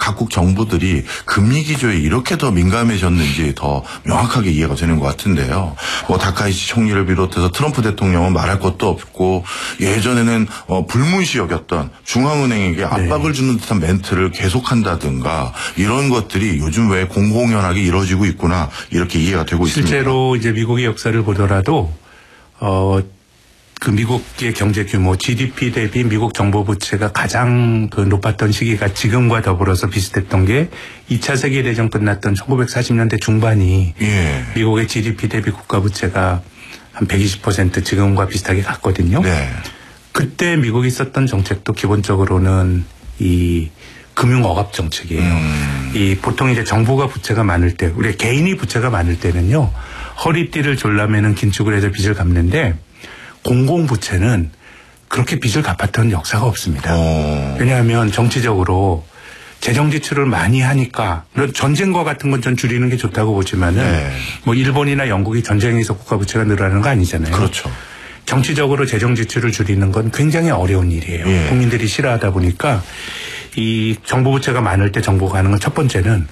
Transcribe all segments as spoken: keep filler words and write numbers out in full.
각국 정부들이 금리 기조에 이렇게 더 민감해졌는지 더 명확하게 이해가 되는 것 같은데요. 뭐 다카이치 총리를 비롯해서 트럼프 대통령은 말할 것도 없고 예전에는 어, 불문시 여겼던 중앙은행에게 압박을 네. 주는 듯한 멘트를 계속한다든가 이런 것들이 요즘 왜 공공연하게 이루어지고 있구나 이렇게 이해가 되고 실제로 있습니다. 실제로 이제 미국의 역사를 보더라도 어, 그 미국의 경제 규모 지디피 대비 미국 정부 부채가 가장 그 높았던 시기가 지금과 더불어서 비슷했던 게 이 차 세계대전 끝났던 천구백사십 년대 중반이 예. 미국의 지디피 대비 국가 부채가 한 백이십 퍼센트 지금과 비슷하게 갔거든요. 네. 그때 미국이 썼던 정책도 기본적으로는 이 금융 억압 정책이에요. 음. 이 보통 이제 정부가 부채가 많을 때, 우리 개인이 부채가 많을 때는요, 허리띠를 졸라매는 긴축을 해서 빚을 갚는데 공공 부채는 그렇게 빚을 갚았던 역사가 없습니다. 오. 왜냐하면 정치적으로 재정 지출을 많이 하니까 전쟁과 같은 건 전 줄이는 게 좋다고 보지만은 네. 뭐 일본이나 영국이 전쟁에서 국가 부채가 늘어나는 거 아니잖아요. 그렇죠. 정치적으로 재정 지출을 줄이는 건 굉장히 어려운 일이에요. 예. 국민들이 싫어하다 보니까 이 정부 부채가 많을 때 정부가 하는 건 첫 번째는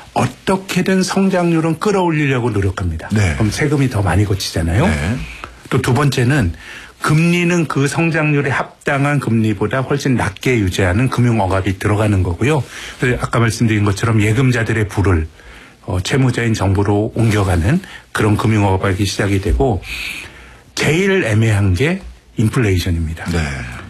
어떻게든 성장률은 끌어올리려고 노력합니다. 네. 그럼 세금이 더 많이 거치잖아요. 네. 또 두 번째는 금리는 그 성장률에 합당한 금리보다 훨씬 낮게 유지하는 금융 억압이 들어가는 거고요. 그래서 아까 말씀드린 것처럼 예금자들의 부를 어, 채무자인 정부로 옮겨가는 그런 금융 억압이 시작이 되고 제일 애매한 게 인플레이션입니다. 네.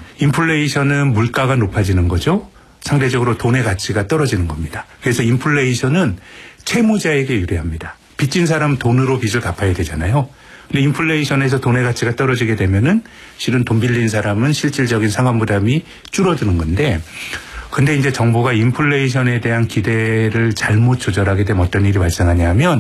인플레이션은 물가가 높아지는 거죠. 상대적으로 돈의 가치가 떨어지는 겁니다. 그래서 인플레이션은 채무자에게 유리합니다. 빚진 사람은 돈으로 빚을 갚아야 되잖아요. 근데 인플레이션에서 돈의 가치가 떨어지게 되면은 실은 돈 빌린 사람은 실질적인 상환 부담이 줄어드는 건데 근데 이제 정부가 인플레이션에 대한 기대를 잘못 조절하게 되면 어떤 일이 발생하냐면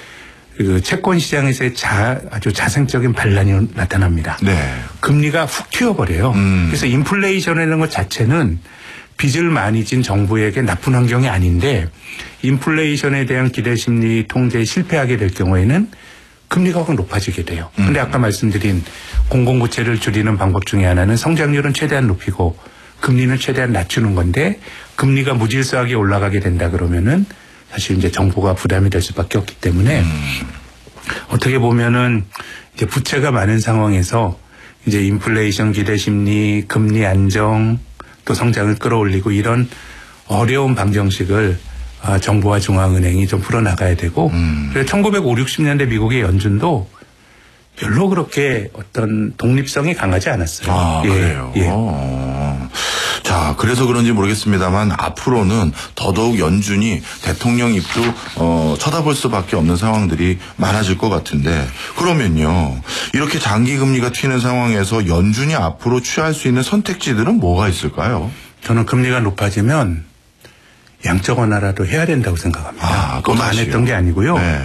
그 채권 시장에서의 자, 아주 자생적인 반란이 나타납니다. 네. 금리가 훅 튀어버려요. 음. 그래서 인플레이션이라는 것 자체는 빚을 많이 진 정부에게 나쁜 환경이 아닌데 인플레이션에 대한 기대 심리 통제에 실패하게 될 경우에는 금리가 확 높아지게 돼요. 그런데 음. 아까 말씀드린 공공부채를 줄이는 방법 중에 하나는 성장률은 최대한 높이고 금리는 최대한 낮추는 건데 금리가 무질서하게 올라가게 된다 그러면은 사실 이제 정부가 부담이 될 수밖에 없기 때문에 음. 어떻게 보면은 이제 부채가 많은 상황에서 이제 인플레이션 기대 심리, 금리 안정 또 성장을 끌어올리고 이런 어려운 방정식을 아, 정부와 중앙은행이 좀 풀어나가야 되고 음. 그래서 천구백오십, 육십 년대 미국의 연준도 별로 그렇게 어떤 독립성이 강하지 않았어요. 아, 예. 그래요? 예. 자, 그래서 그런지 모르겠습니다만 앞으로는 더더욱 연준이 대통령 입도 어, 쳐다볼 수밖에 없는 상황들이 많아질 것 같은데 그러면요. 이렇게 장기 금리가 튀는 상황에서 연준이 앞으로 취할 수 있는 선택지들은 뭐가 있을까요? 저는 금리가 높아지면 양적 완화라도 해야 된다고 생각합니다. 아, 그것도 안 했던 게 아니고요. 네.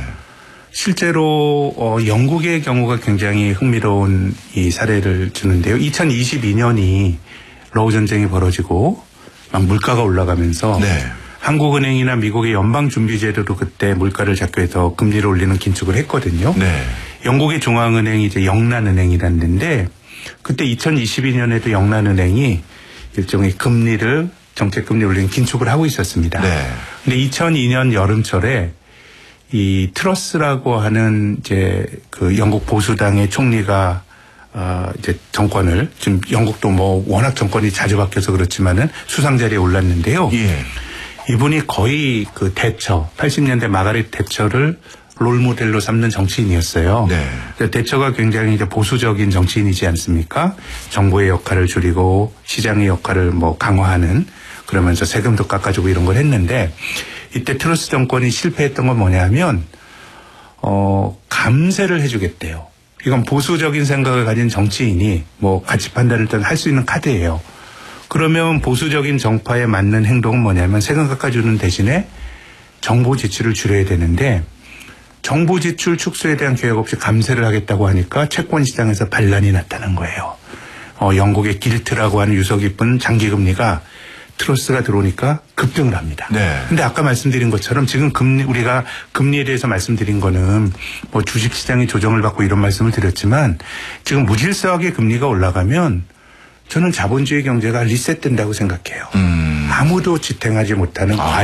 실제로 어, 영국의 경우가 굉장히 흥미로운 이 사례를 주는데요. 이천이십이 년이 러우 전쟁이 벌어지고 막 물가가 올라가면서 네. 한국은행이나 미국의 연방준비제도도 그때 물가를 잡기 위해서 금리를 올리는 긴축을 했거든요. 네. 영국의 중앙은행이 이제 영란은행이라는 데인데 그때 이천이십이 년에도 영란은행이 일종의 금리를 정책금리 올리는 긴축을 하고 있었습니다. 네. 근데 이천이 년 여름철에 이 트러스라고 하는 이제 그 영국 보수당의 총리가 어 이제 정권을 지금 영국도 뭐 워낙 정권이 자주 바뀌어서 그렇지만은 수상 자리에 올랐는데요. 예. 이분이 거의 그 대처 팔십 년대 마가렛 대처를 롤 모델로 삼는 정치인이었어요. 네. 대처가 굉장히 이제 보수적인 정치인이지 않습니까? 정부의 역할을 줄이고 시장의 역할을 뭐 강화하는 그러면서 세금도 깎아주고 이런 걸 했는데 이때 트러스 정권이 실패했던 건 뭐냐면 어 감세를 해주겠대요. 이건 보수적인 생각을 가진 정치인이 뭐 가치 판단을 할 수 있는 카드예요. 그러면 보수적인 정파에 맞는 행동은 뭐냐면 세금 깎아주는 대신에 정부 지출을 줄여야 되는데 정부 지출 축소에 대한 계획 없이 감세를 하겠다고 하니까 채권 시장에서 반란이 나타난 거예요. 어, 영국의 길트라고 하는 유서 깊은 장기금리가 트러스가 들어오니까 급등을 합니다. 네. 근데 아까 말씀드린 것처럼 지금 금리, 우리가 금리에 대해서 말씀드린 거는 뭐 주식 시장이 조정을 받고 이런 말씀을 드렸지만 지금 무질서하게 금리가 올라가면 저는 자본주의 경제가 리셋된다고 생각해요. 음. 아무도 지탱하지 못하는